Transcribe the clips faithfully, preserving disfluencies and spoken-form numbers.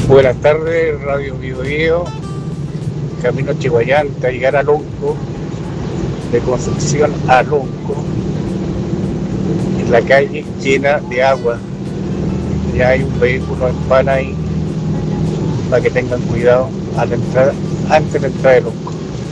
Buenas tardes, Radio Biobío, camino Chihuayán, hasta llegar a Lonco, de Concepción a Lonco, en la calle llena de agua. Ya hay un vehículo en pana ahí, para que tengan cuidado a la entrada, antes de la entrada de Lonco.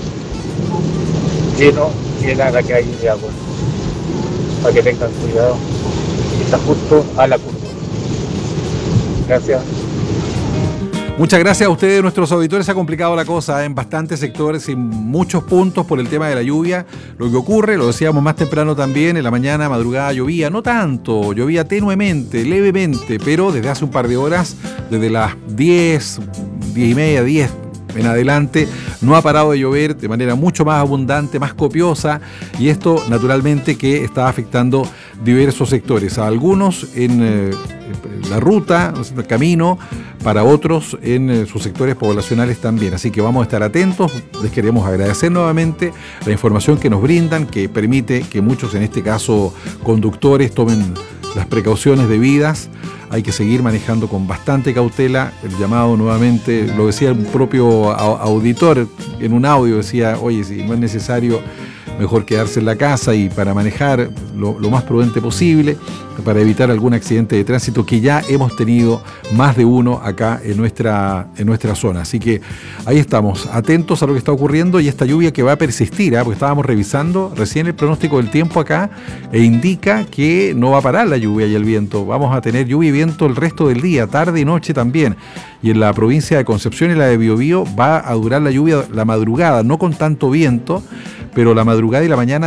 Lleno, llena la calle de agua, para que tengan cuidado. Está justo a la curva. Gracias. Muchas gracias a ustedes, nuestros auditores. Se ha complicado la cosa en bastantes sectores, en muchos puntos por el tema de la lluvia. Lo que ocurre, lo decíamos más temprano también, en la mañana, madrugada llovía, no tanto, llovía tenuemente, levemente, pero desde hace un par de horas, desde las diez, diez y media, diez en adelante, no ha parado de llover de manera mucho más abundante, más copiosa, y esto naturalmente que está afectando diversos sectores, a algunos en eh, la ruta, el camino, para otros en eh, sus sectores poblacionales también. Así que vamos a estar atentos. Les queremos agradecer nuevamente la información que nos brindan, que permite que muchos, en este caso conductores, tomen las precauciones debidas. Hay que seguir manejando con bastante cautela. El llamado nuevamente, lo decía el propio auditor en un audio, decía, oye, si no es necesario, mejor quedarse en la casa y para manejar lo, lo más prudente posible, para evitar algún accidente de tránsito, que ya hemos tenido más de uno acá en nuestra, en nuestra zona. Así que ahí estamos, atentos a lo que está ocurriendo y esta lluvia que va a persistir, ¿eh? Porque estábamos revisando recién el pronóstico del tiempo acá e indica que no va a parar la lluvia y el viento. Vamos a tener lluvia y viento el resto del día, tarde y noche también. Y en la provincia de Concepción y la de Biobío va a durar la lluvia la madrugada, no con tanto viento, pero la madrugada y la mañana